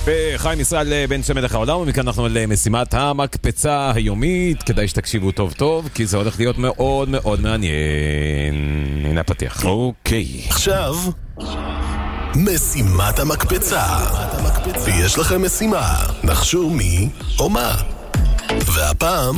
וחיים ישראל בן שם מלך העולם, ומכאן אנחנו למשימת המקפצה היומית. כדאי שתקשיבו טוב טוב, כי זה הולך להיות מאוד מאוד מעניין. הנה הפתיח. אוקיי. עכשיו משימת המקפצה. ויש לכם משימה, נחשו מי או מה. והפעם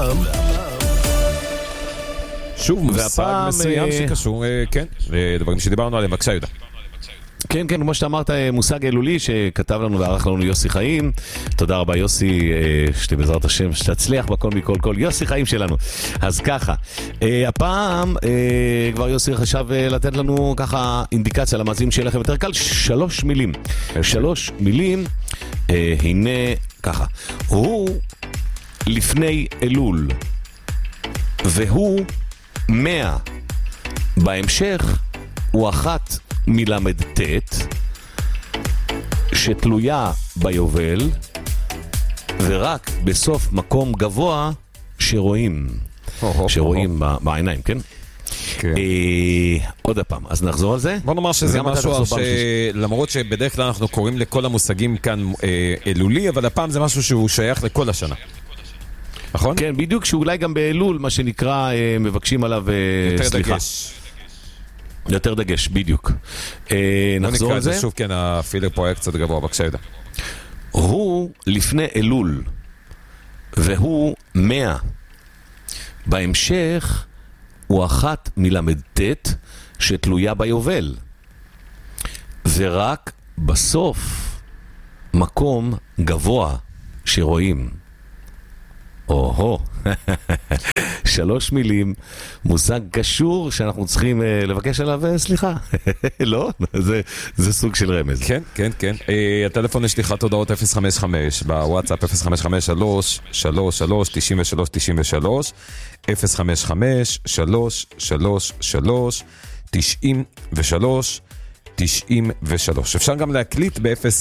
שוב מושג מסוים שקשור, כן, לדברים שדיברנו עליהם. בבקשה יהודה. כן, כמו שאתה אמרת, מושג אלולי שכתב לנו וערך לנו יוסי חיים. תודה רבה יוסי, שבעזרת השם שתצליח בכל מכל כל יוסי חיים שלנו. אז ככה, הפעם כבר יוסי חשב לתת לנו ככה אינדיקציה למאזינים שיהיה לכם יותר קל. 3 מילים. 3 מילים, הנה ככה. הוא לפני אלול, והוא 100. בהמשך הוא 1 מלמד תת שתלויה ביובל, ורק בסוף מקום גבוה שרואים בעיניים, כן? עוד הפעם, אז נחזור על זה. בוא נאמר שזה משהו למרות שבדרך כלל אנחנו קוראים לכל המושגים כאן אלולי, אבל הפעם זה משהו שהוא שייך לכל השנה, נכון? כן, בדיוק, שאולי גם באלול מה שנקרא מבקשים עליו סליחה, יותר דגש, בדיוק. נחזור על זה. שוב, כן, הפילר פה היה קצת גבוה, בבקשה ידע. הוא לפני אלול, והוא 100. בהמשך הוא 1 מלמד תת שתלויה ביובל. ורק בסוף מקום גבוה שרואים. 3 מילים, מושג קשור שאנחנו צריכים לבקש עליו סליחה. לא? זה סוג של רמז. כן, כן, כן. הטלפון לשליחת הודעות 055, בוואטסאפ 055-333-93-93, 055-333-93-93. אפשר גם להקליט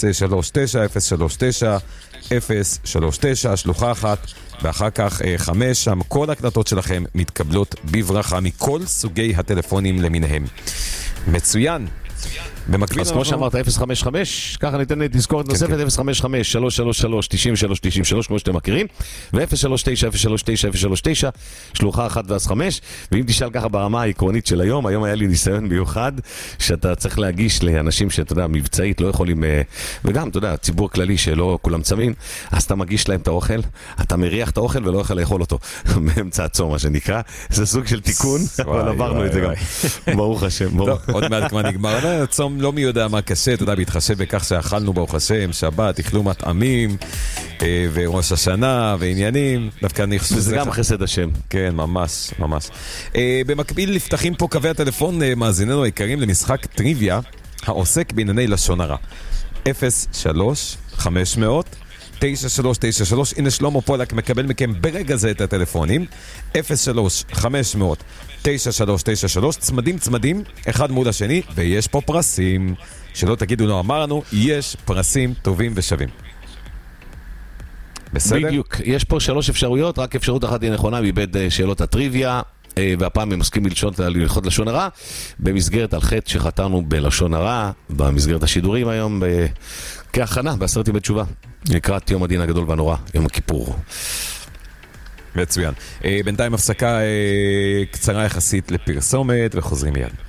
ב-039-039-039, שלוחה אחת, ואחר כך 5, שם כל הקלטות שלכם מתקבלות בברכה מכל סוגי הטלפונים למיניהם. מצוין. אז כמו שאמרת 055, ככה ניתן תזכורת נוספת 055-333-93-93 כמו שאתם מכירים, ו-039-039-039 שלוחה 1 ואז 5. ואם תשאל ככה ברמה העקרונית של היום היה לי ניסיון מיוחד שאתה צריך להגיש לאנשים שאתה יודע מבצעית לא יכולים, וגם אתה יודע ציבור כללי שלא כולם צמים, אז אתה מגיש להם את האוכל, אתה מריח את האוכל ולא יכול לאכול אותו באמצע הצום מה שנקרא. זה סוג של תיקון, אבל עברנו את זה גם, ברוך השם. עוד מעט כבר נגמר הצום, לא מי יודע מה קשה, אתה יודע, בהתחשב בכך שאכלנו ברוך השם, שבת, אכלו מטעמים, וראש השנה, ועניינים, דווקא אני חושב... וזה גם חסד השם. כן, ממש, ממש. במקביל נפתחים פה קווי הטלפון מאזיננו היקרים למשחק טריוויה, העוסק בענייני לשון הרע. 03-500 9393. הנה שלמה פולק מקבל מכם ברגע זה את הטלפונים 03-500-9393, צמדים אחד מול השני, ויש פה פרסים שלא תגידו לא אמרנו, יש פרסים טובים ושווים. בסדר? בדיוק, יש פה 3 אפשרויות, רק אפשרות אחת היא נכונה מבית שאלות הטריוויה, והפעם הם מסכים ללכות לשון הרע במסגרת על חטא שחתרנו בלשון הרע במסגרת השידורים היום כהכנה ב10 ימי תשובה לקראת יום הדין הגדול והנורא, יום הכיפור. מצוין. בינתיים הפסקה קצרה יחסית לפרסומת וחוזרים מיד.